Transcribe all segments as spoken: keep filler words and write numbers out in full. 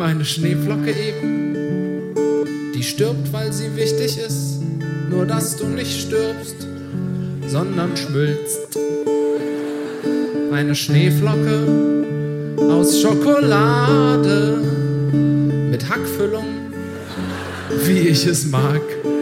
Meine Schneeflocke eben, die stirbt, weil sie wichtig ist. Nur, dass du nicht stirbst, sondern schmilzt. Eine Schneeflocke aus Schokolade mit Hackfüllung, wie ich es mag.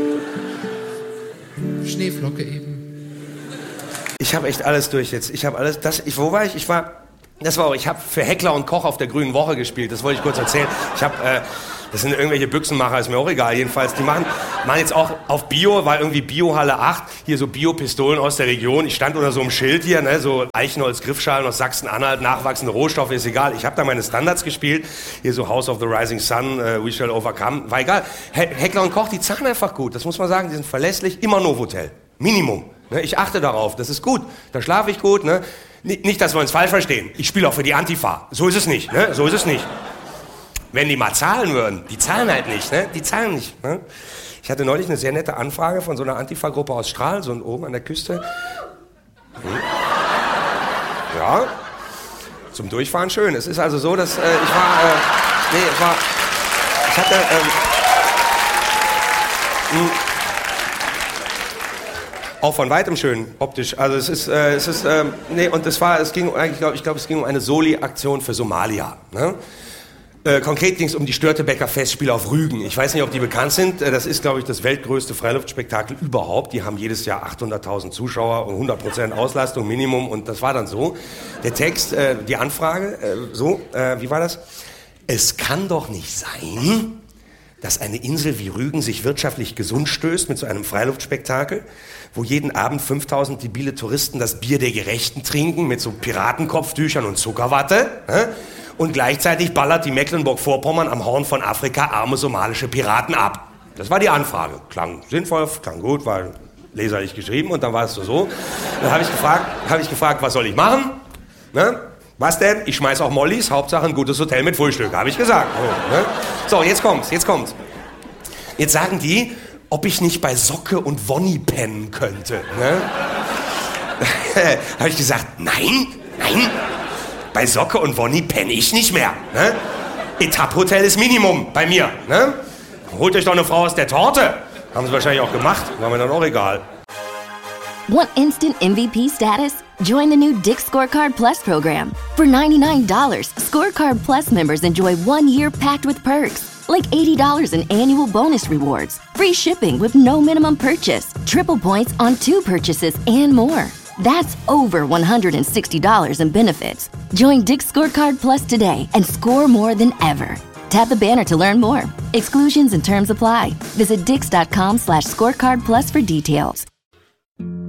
Schneeflocke eben. Ich habe echt alles durch jetzt. Ich habe alles. Das. Ich, wo war ich? Ich war. Das war auch. Ich habe für Heckler und Koch auf der Grünen Woche gespielt. Das wollte ich kurz erzählen. Ich habe. Äh, das sind irgendwelche Büchsenmacher, ist mir auch egal. Jedenfalls, die machen, machen jetzt auch auf Bio, weil irgendwie Biohalle acht, hier so Bio-Pistolen aus der Region. Ich stand unter so einem Schild hier, ne, so Eichenholz-Griffschalen aus Sachsen-Anhalt, nachwachsende Rohstoffe, ist egal. Ich habe da meine Standards gespielt, hier so House of the Rising Sun, uh, We Shall Overcome, war egal. He- Heckler und Koch, die zahlen einfach gut, das muss man sagen, die sind verlässlich, immer Novotel, Minimum. Ne, ich achte darauf, das ist gut, da schlafe ich gut. Ne. Nicht, dass wir uns falsch verstehen, ich spiele auch für die Antifa, so ist es nicht, ne, so ist es nicht. Wenn die mal zahlen würden, die zahlen halt nicht, ne? Die zahlen nicht. Ne? Ich hatte neulich eine sehr nette Anfrage von so einer Antifa-Gruppe aus Stralsund oben an der Küste. Hm. Ja, zum Durchfahren schön. Es ist also so, dass äh, ich war, äh, nee, ich war, ich hatte, ähm, mh, auch von weitem schön, optisch. Also es ist, äh, es ist, ähm, nee, und es war, es ging, ich glaube, ich glaube, es ging um eine Soli-Aktion für Somalia, ne? Äh, konkret ging es um die Störtebeker Festspiele auf Rügen. Ich weiß nicht, ob die bekannt sind. Das ist, glaube ich, das weltgrößte Freiluftspektakel überhaupt. Die haben jedes Jahr achthunderttausend Zuschauer und hundert Prozent Auslastung, Minimum. Und das war dann so. Der Text, äh, die Anfrage, äh, so, äh, wie war das? Es kann doch nicht sein, dass eine Insel wie Rügen sich wirtschaftlich gesund stößt mit so einem Freiluftspektakel, wo jeden Abend fünftausend debile Touristen das Bier der Gerechten trinken mit so Piratenkopftüchern und Zuckerwatte, äh? Und gleichzeitig ballert die Mecklenburg-Vorpommern am Horn von Afrika arme somalische Piraten ab. Das war die Anfrage. Klang sinnvoll, klang gut, war leserlich geschrieben und dann war es so so. Dann habe ich gefragt, habe ich gefragt, was soll ich machen? Ne? Was denn? Ich schmeiß auch Mollys, Hauptsache ein gutes Hotel mit Frühstück, habe ich gesagt. So, ne? So, jetzt kommt's, jetzt kommt's. Jetzt sagen die, ob ich nicht bei Socke und Wonny pennen könnte. Ne? Habe ich gesagt, nein, nein. Bei Socke und Wonny penne ich nicht mehr. Ne? Etappe-Hotel ist Minimum bei mir. Ne? Holt euch doch eine Frau aus der Torte. Haben sie wahrscheinlich auch gemacht. War mir dann auch egal. Want instant M V P status? Join the new Dick's Scorecard Plus program. For ninety-nine dollars, Scorecard Plus members enjoy one year packed with perks, like eighty dollars in annual bonus rewards, free shipping with no minimum purchase, triple points on two purchases, and more. That's over one hundred sixty dollars in benefits. Join Dick's Scorecard Plus today and score more than ever. Tap the banner to learn more. Exclusions and terms apply. Visit dix.com slash scorecard plus for details.